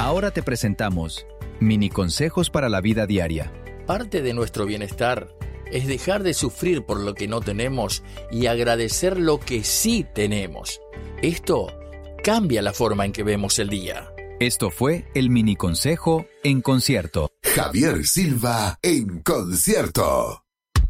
Ahora te presentamos mini consejos para la vida diaria. Parte de nuestro bienestar es dejar de sufrir por lo que no tenemos y agradecer lo que sí tenemos. Esto cambia la forma en que vemos el día. Esto fue el mini consejo en concierto. Javier Silva en concierto.